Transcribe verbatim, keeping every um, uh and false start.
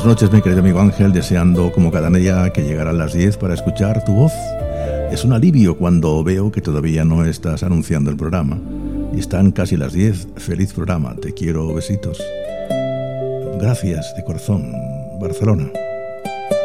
noches, mi querido amigo Ángel, deseando como cada día que llegaran las diez para escuchar tu voz. Es un alivio cuando veo que todavía no estás anunciando el programa. Y están casi las diez. Feliz programa, te quiero, besitos. Gracias de corazón, Barcelona.